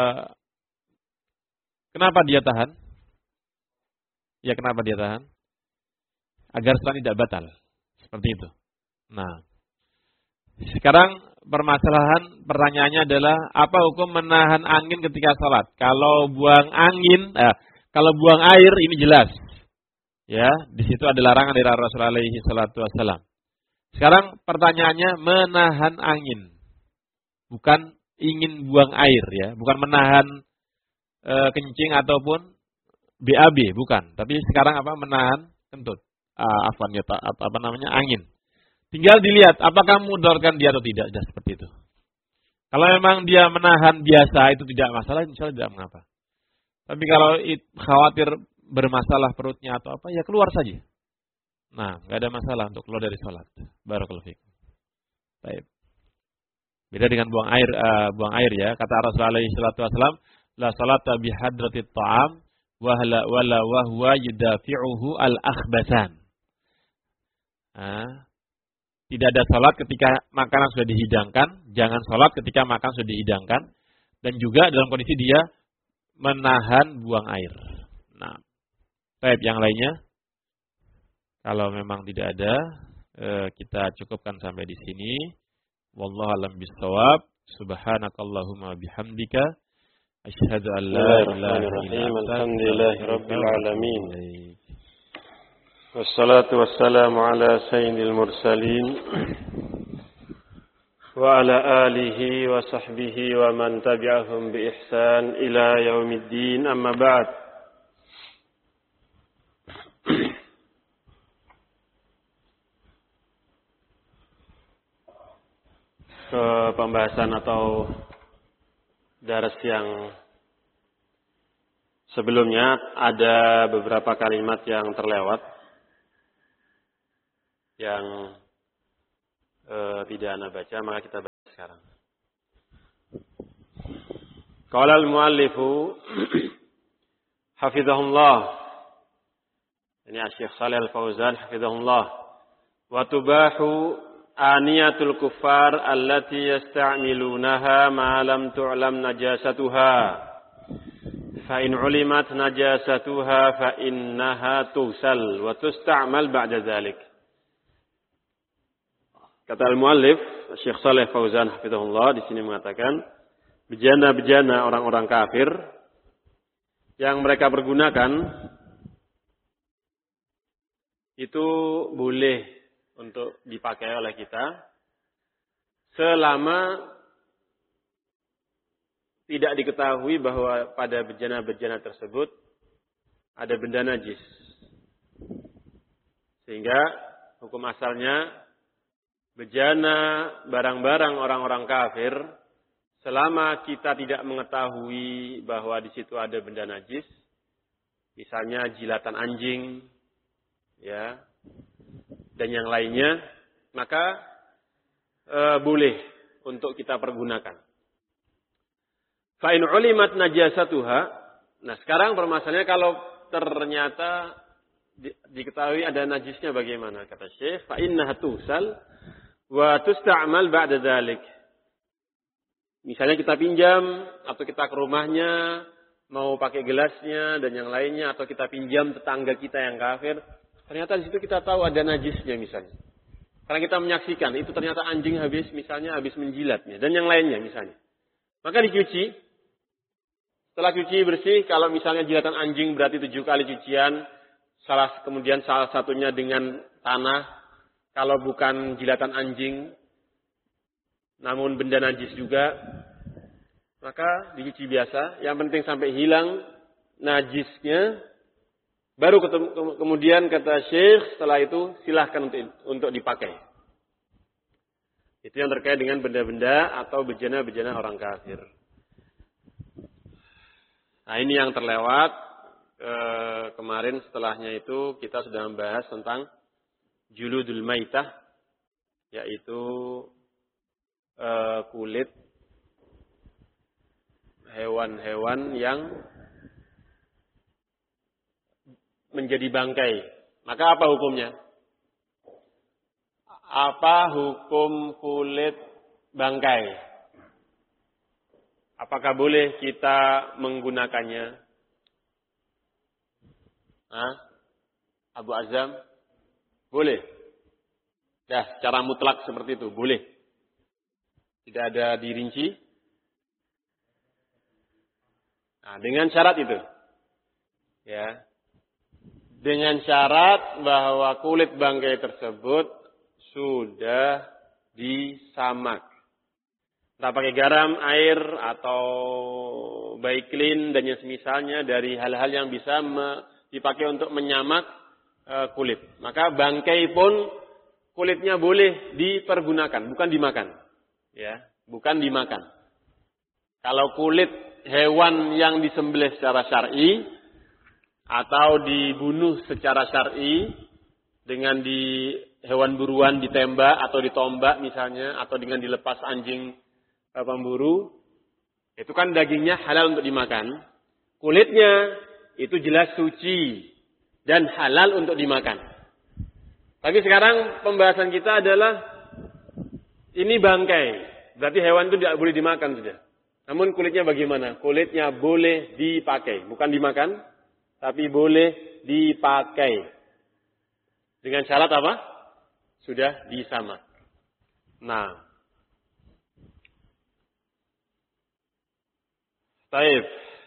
kenapa dia tahan? Ya, kenapa dia tahan? Agar sholat tidak batal. Seperti itu. Nah, sekarang permasalahan pertanyaannya adalah apa hukum menahan angin ketika sholat? Kalau buang angin, eh, kalau buang air ini jelas. Ya, di situ ada larangan dari Rasulullah alaihi salatu wasallam. Sekarang pertanyaannya menahan angin. Bukan ingin buang air ya, bukan menahan e, kencing ataupun B A B, bukan. Tapi sekarang apa? Menahan kentut. Ah, afwan ya, apa, apa namanya? Angin. Tinggal dilihat apakah mudaratkan dia atau tidak, just seperti itu. Kalau memang dia menahan biasa itu tidak masalah, insyaallah tidak mengapa. Tapi kalau it, khawatir bermasalah perutnya atau apa, ya keluar saja. Nah, nggak ada masalah untuk keluar dari sholat. Barakallahu fikum. Baik. Beda dengan buang air, uh, buang air ya. Kata Rasulullah alaihi salatu wasallam, la salata bi hadratit ta'am wa la wala wa huwa yudafi'uhu al-akhbasan. Nah, tidak ada salat ketika makanan sudah dihidangkan, jangan salat ketika makanan sudah dihidangkan, dan juga dalam kondisi dia menahan buang air. Nah, baik, yang lainnya kalau memang tidak ada, kita cukupkan sampai di sini. Wallahu a'lam bishawab. Subhanakallahumma bihamdika asyhadu an la ilaha illa anta alhamdulillahi rabbil alamin. Wassalatu wassalamu ala sayyidil mursalin wa ala alihi wa sahbihi wa man tabi'ahum bi ihsan ila yaumiddin, amma ba'd. Ke pembahasan atau daras yang Sebelumnya ada beberapa kalimat yang terlewat yang uh, tidak ana baca, maka kita baca sekarang. Qala al-muallifu hafizahullah, ini Syekh Shalih Al-Fauzan hafizahullah, wa tubahu aniyatul kuffar allati yasta'milunaha ma lam tu'lam najasatuha fa in 'ulimat najasatuha fa innaha tusal wa tusta'mal ba'da dzalik. Kata al-muallif Syekh Shalih Fauzan hafizahullah di sini mengatakan bejana-bejana orang-orang kafir yang mereka pergunakan itu boleh untuk dipakai oleh kita selama tidak diketahui bahwa pada bejana-bejana tersebut ada benda najis. Sehingga hukum asalnya bejana barang-barang orang-orang kafir selama kita tidak mengetahui bahwa di situ ada benda najis, misalnya jilatan anjing, ya, dan yang lainnya, maka e, boleh untuk kita pergunakan. Fa in ulimat najasatuha. Nah, sekarang permasalahannya kalau ternyata di, diketahui ada najisnya bagaimana? Kata Syekh, fa innaha tusal wa tusta'mal ba'da dzalik. Misalnya kita pinjam atau kita ke rumahnya mau pakai gelasnya dan yang lainnya, atau kita pinjam tetangga kita yang kafir, ternyata di situ kita tahu ada najisnya misalnya. Karena kita menyaksikan itu ternyata anjing habis misalnya habis menjilatnya dan yang lainnya misalnya. Maka dicuci. Setelah cuci bersih, kalau misalnya jilatan anjing berarti tujuh kali cucian, salah kemudian salah satunya dengan tanah. Kalau bukan jilatan anjing namun benda najis juga, maka dicuci biasa. Yang penting sampai hilang najisnya, baru ketemu, kemudian kata Syekh setelah itu silahkan untuk, untuk dipakai. Itu yang terkait dengan benda-benda atau bejana-bejana orang kafir. Nah, ini yang terlewat e, kemarin. Setelahnya itu kita sudah membahas tentang juludul maitah, yaitu Uh, kulit hewan-hewan yang menjadi bangkai. Maka apa hukumnya? Apa hukum kulit bangkai? Apakah boleh kita menggunakannya? Hah? Abu Azam? Boleh. Ya, secara mutlak seperti itu, boleh. Tidak ada dirinci. Nah, dengan syarat itu. Ya. Dengan syarat bahwa kulit bangkai tersebut sudah disamak. Entah pakai garam, air, atau baiklin dan yang semisalnya dari hal-hal yang bisa me, dipakai untuk menyamak e, kulit. Maka bangkai pun kulitnya boleh dipergunakan, bukan dimakan. Ya, bukan dimakan. Kalau kulit hewan yang disembelih secara syar'i atau dibunuh secara syar'i dengan di hewan buruan ditembak atau ditombak misalnya, atau dengan dilepas anjing pemburu, itu kan dagingnya halal untuk dimakan. Kulitnya itu jelas suci dan halal untuk dimakan. Tapi sekarang pembahasan kita adalah ini bangkai, berarti hewan itu tidak boleh dimakan sudah. Namun kulitnya bagaimana? Kulitnya boleh dipakai, bukan dimakan, tapi boleh dipakai. Dengan syarat apa? Sudah disamak. Nah, baik.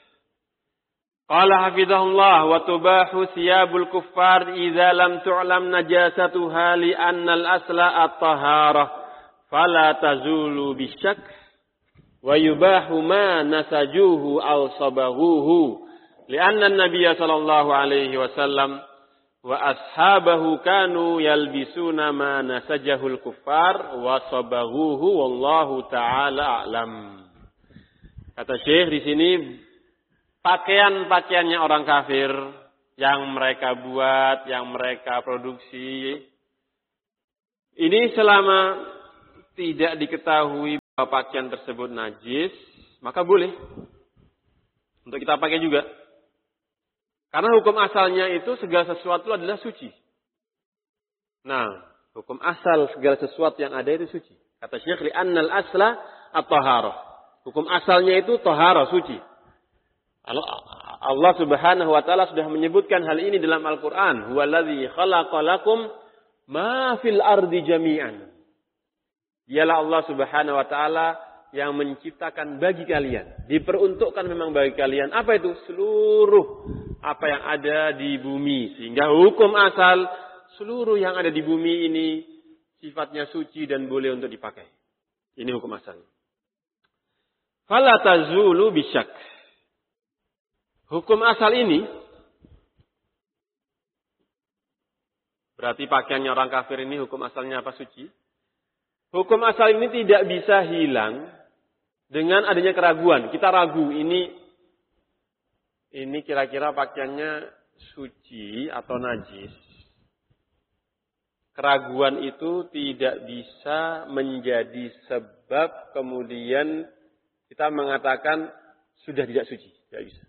Qala hafizahullah wa tubahu thiyabul kuffar idza lam tu'lam najasatuha li anna al-asla at-taharah. Fala tazulu bisyak wa yubahu ma nasajuhu aw sabahuhu li'anna an-nabiy sallallahu alaihi wasallam wa ashabahu kanu yalbisuna ma nasajahul kuffar wa sabahuhu wallahu taala a'lam. Kata Syekh di sini pakaian-pakaiannya orang kafir yang mereka buat, yang mereka produksi, ini selama tidak diketahui bahwa pakaian tersebut najis, maka boleh untuk kita pakai juga. Karena hukum asalnya itu segala sesuatu adalah suci. Nah, hukum asal segala sesuatu yang ada itu suci. Kata Syekh, li'annal asla at-taharah. Hukum asalnya itu taharah, suci. Allah Subhanahu wa taala sudah menyebutkan hal ini dalam Al-Qur'an, huwallazi khalaqalakum ma fil ardi jami'an. Dialah Allah Subhanahu wa taala yang menciptakan bagi kalian, diperuntukkan memang bagi kalian apa itu? Seluruh apa yang ada di bumi. Sehingga hukum asal seluruh yang ada di bumi ini sifatnya suci dan boleh untuk dipakai. Ini hukum asalnya. Fala tazulu bisyak. Hukum asal ini berarti pakaiannya orang kafir ini hukum asalnya apa? Suci. Hukum asal ini tidak bisa hilang dengan adanya keraguan. Kita ragu ini ini kira-kira pakaiannya suci atau najis. Keraguan itu tidak bisa menjadi sebab kemudian kita mengatakan sudah tidak suci. Tidak bisa.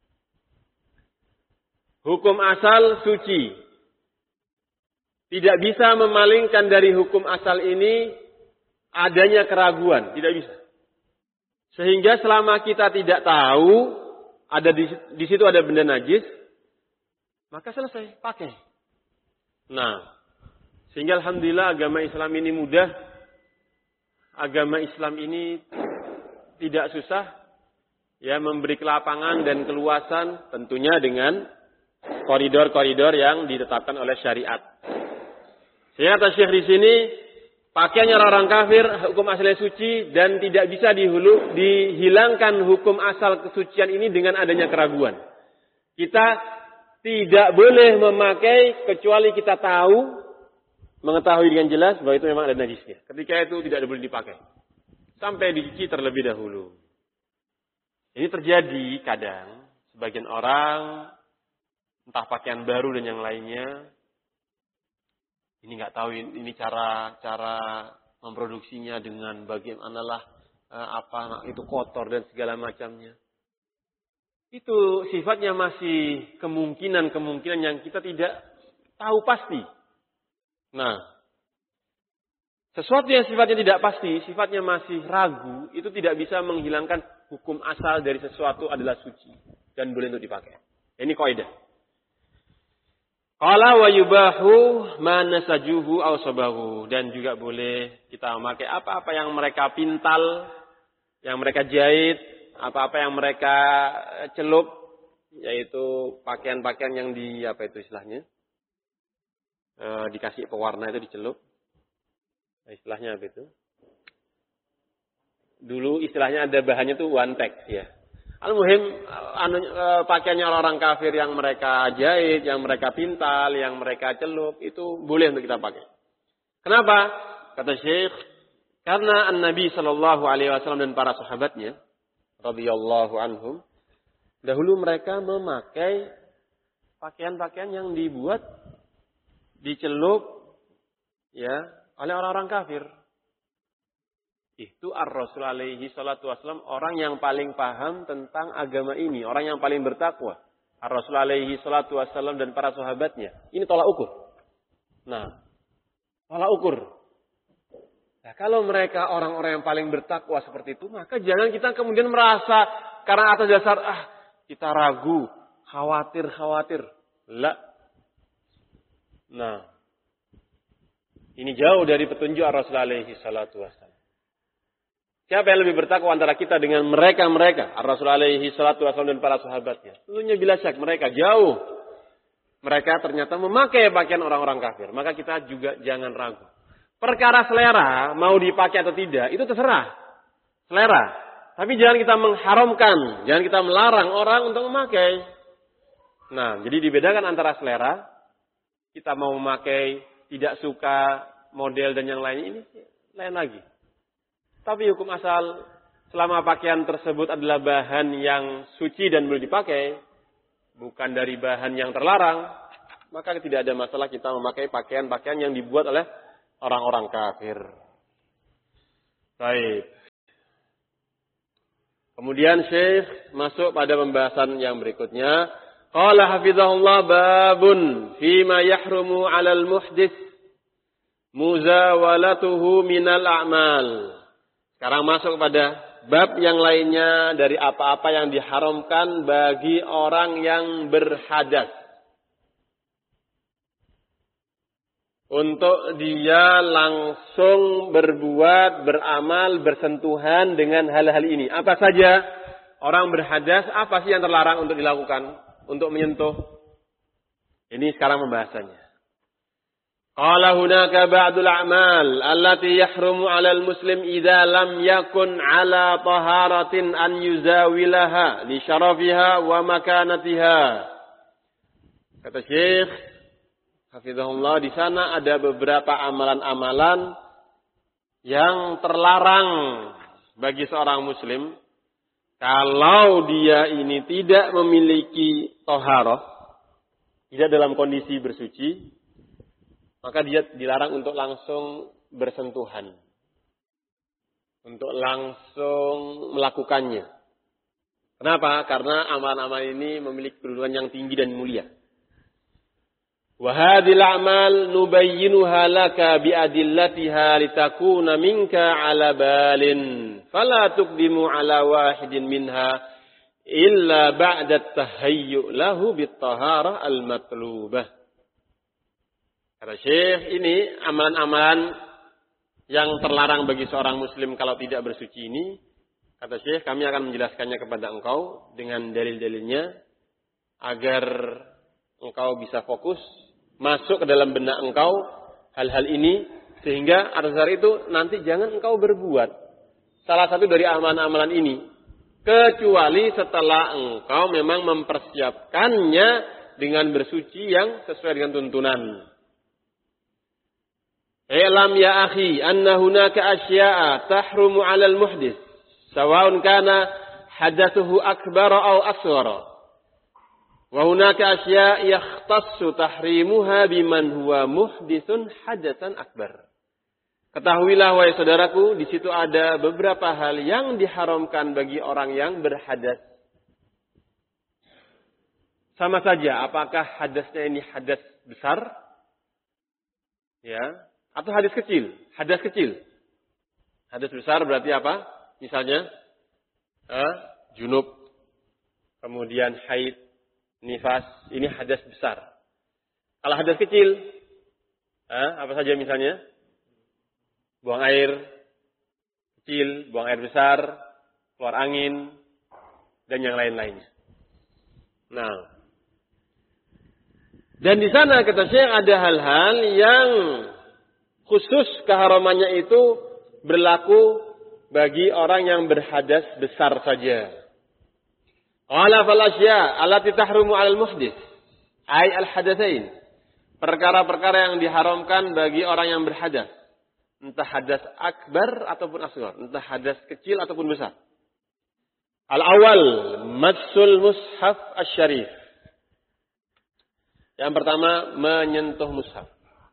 Hukum asal suci. Tidak bisa memalingkan dari hukum asal ini adanya keraguan. Tidak bisa. Sehingga selama kita tidak tahu ada di, di situ ada benda najis, maka selesai, pakai. Nah, sehingga alhamdulillah agama Islam ini mudah. Agama Islam ini tidak susah ya memberi kelapangan dan keluasan tentunya dengan koridor-koridor yang ditetapkan oleh syariat. Sehingga kata Syekh di sini, pakaiannya orang kafir hukum asalnya suci dan tidak bisa dihulu, dihilangkan hukum asal kesucian ini dengan adanya keraguan. Kita tidak boleh memakai kecuali kita tahu, mengetahui dengan jelas bahwa itu memang ada najisnya. Ketika itu tidak boleh dipakai. Sampai dicuci terlebih dahulu. Ini terjadi kadang sebagian orang entah pakaian baru dan yang lainnya, ini nggak tahu ini cara cara memproduksinya dengan bagaimanalah eh, apa itu kotor dan segala macamnya. Itu sifatnya masih kemungkinan-kemungkinan yang kita tidak tahu pasti. Nah, sesuatu yang sifatnya tidak pasti, sifatnya masih ragu, itu tidak bisa menghilangkan hukum asal dari sesuatu adalah suci dan boleh untuk dipakai. Ini kaidah. Qala wa yubahu ma nasajuhu aw sabahu, dan juga boleh kita memakai apa-apa yang mereka pintal, yang mereka jahit, apa-apa yang mereka celup, yaitu pakaian-pakaian yang di apa itu istilahnya? E, dikasih pewarna itu dicelup. Nah, istilahnya apa itu? Dulu istilahnya ada bahannya tuh one pack ya. Al-muhim anu, e, pakaiannya orang kafir yang mereka jahit, yang mereka pintal, yang mereka celup, itu boleh untuk kita pakai. Kenapa? Kata Syekh, karena An-Nabi sallallahu alaihi wasallam dan para sahabatnya radhiyallahu anhum, dahulu mereka memakai pakaian-pakaian yang dibuat, dicelup ya oleh orang-orang kafir. Itu Ar-Rasul alaihi salatu wassalam orang yang paling paham tentang agama ini. Orang yang paling bertakwa. Ar-Rasul alaihi salatu wassalam dan para sahabatnya. Ini tolak ukur. Nah, tolak ukur. Nah, kalau mereka orang-orang yang paling bertakwa seperti itu, maka jangan kita kemudian merasa karena atas dasar, ah, kita ragu, khawatir-khawatir. La. Nah, ini jauh dari petunjuk Ar-Rasul alaihi salatu wassalam. Siapa yang lebih bertakwa antara kita dengan mereka-mereka? Ar-Rasul alaihi salatu wassalam dan para sahabatnya. Tentunya bila syak mereka jauh. Mereka ternyata memakai pakaian orang-orang kafir. Maka kita juga jangan ragu. Perkara selera, mau dipakai atau tidak, itu terserah. Selera. Tapi jangan kita mengharamkan. Jangan kita melarang orang untuk memakai. Nah, jadi dibedakan antara selera. Kita mau memakai, tidak suka model dan yang lainnya, ini lain lagi. Tapi hukum asal selama pakaian tersebut adalah bahan yang suci dan boleh dipakai, bukan dari bahan yang terlarang, maka tidak ada masalah kita memakai pakaian-pakaian yang dibuat oleh orang-orang kafir. Baik. Kemudian Syekh masuk pada pembahasan yang berikutnya. Qala hafizahullah babun fima yahrumu 'alal muhdits muzawalatuhu minal a'mal. Sekarang masuk pada bab yang lainnya dari apa-apa yang diharamkan bagi orang yang berhadas. Untuk dia langsung berbuat, beramal, bersentuhan dengan hal-hal ini. Apa saja orang berhadas, apa sih yang terlarang untuk dilakukan? Untuk menyentuh. Ini sekarang pembahasannya. Qala hunaka ba'dul a'mal allati yahrumu 'alal muslim idza lam yakun 'ala taharatin an yuzawilaha li syarafiha wa makanatiha. Kata Syekh hafizahullah, di sana ada beberapa amalan-amalan yang terlarang bagi seorang muslim kalau dia ini tidak memiliki taharah, tidak dalam kondisi bersuci, maka dia dilarang untuk langsung bersentuhan. Untuk langsung melakukannya. Kenapa? Karena amalan-amalan ini memiliki kedudukan yang tinggi dan mulia. Wa hadhil a'mal nubayyinuha laka bi adillatiha litakuna minka 'ala balin. Fala tuqdimu 'ala wahidin minha illa ba'da at-tahayyu' lahu bit-taharah al-matlubah. Kata Syekh, ini amalan-amalan yang terlarang bagi seorang muslim kalau tidak bersuci ini. Kata Syekh, kami akan menjelaskannya kepada engkau dengan dalil-dalilnya agar engkau bisa fokus masuk ke dalam benak engkau hal-hal ini, sehingga atas dasar itu nanti jangan engkau berbuat salah satu dari amalan-amalan ini kecuali setelah engkau memang mempersiapkannya dengan bersuci yang sesuai dengan tuntunan. I'lam ya akhi anna hunaka asya'a tahrumu 'alal muhdits sawa'un kana hadatsuhu akbar aw asghara wa hunaka asya' yakhtassu tahrimuha biman huwa muhditsun hadatsan akbar. Ketahuilah wahai saudaraku, di situ ada beberapa hal yang diharamkan bagi orang yang berhadas. Sama saja apakah hadasnya ini hadas besar? Ya. Atau hadas kecil, hadas kecil. Hadas besar berarti apa? Misalnya, eh, junub, kemudian haid, nifas, ini hadas besar. Kalau hadas kecil, eh, apa saja misalnya? Buang air kecil, buang air besar, keluar angin, dan yang lain-lainnya. Nah, dan di sana kata Syekh ada hal-hal yang khusus keharamannya itu berlaku bagi orang yang berhadas besar saja. Qala fal asya' allati tahrumu 'alal muhdits ay al hadatsain. Perkara-perkara yang diharamkan bagi orang yang berhadas, entah hadas akbar ataupun asghar, entah hadas kecil ataupun besar. Al awal massul mushaf asy-syarif. Yang pertama menyentuh mushaf.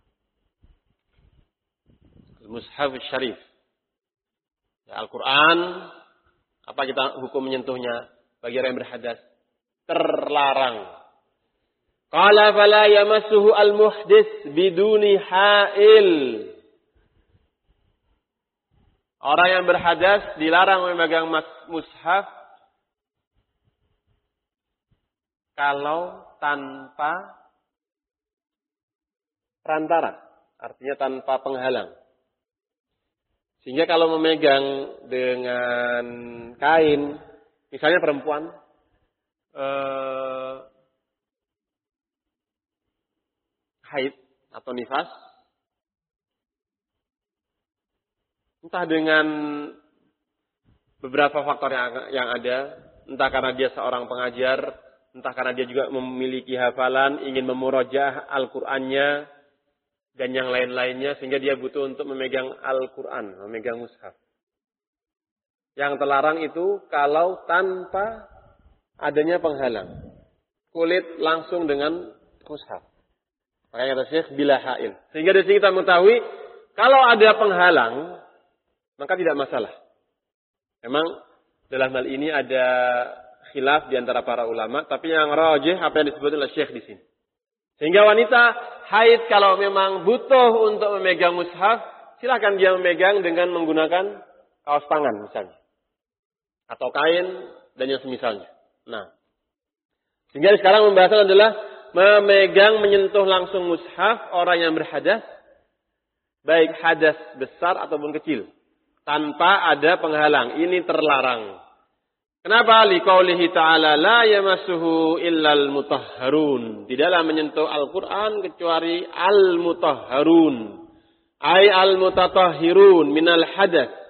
Mushaf syarif. Ya, Al-Quran, apa kita hukum menyentuhnya bagi orang yang berhadas? Terlarang. Qala fala yamassuhu al-muhdits biduni ha'il. Orang yang berhadas dilarang memegang mushaf kalau tanpa perantara, artinya tanpa penghalang. Sehingga kalau memegang dengan kain, misalnya perempuan eh, haid atau nifas, entah dengan beberapa faktor yang, yang ada, entah karena dia seorang pengajar, entah karena dia juga memiliki hafalan, ingin memurojaah Al-Qur'annya, dan yang lain-lainnya, sehingga dia butuh untuk memegang Al-Quran, memegang mushaf. Yang terlarang itu kalau tanpa adanya penghalang. Kulit langsung dengan mushaf. Makanya kata Syekh bila hail. Sehingga dari sini kita mengetahui kalau ada penghalang maka tidak masalah. Memang dalam hal ini ada khilaf di antara para ulama, tapi yang rajih apa yang disebut oleh Syekh di sini. Sehingga wanita haid kalau memang butuh untuk memegang mushaf, silakan dia memegang dengan menggunakan kaos tangan misalnya. Atau kain dan yang semisalnya. Nah, sehingga sekarang pembahasan adalah memegang, menyentuh langsung mushaf orang yang berhadas, baik hadas besar ataupun kecil, tanpa ada penghalang. Ini terlarang. Kenapa? Liqaulihi ta'ala la yamassuhu illal mutahharun. Tidaklah menyentuh Al-Qur'an kecuali al-mutahharun. Ai al-mutatahhirun minal hadas.